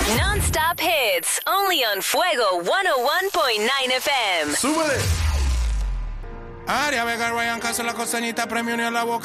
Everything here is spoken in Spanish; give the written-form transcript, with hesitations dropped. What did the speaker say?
Non-stop hits, only on Fuego 101.9 FM. ¡Súbele! Aria Vega, Ryan Castro, la costeñita, premio ni a la boca.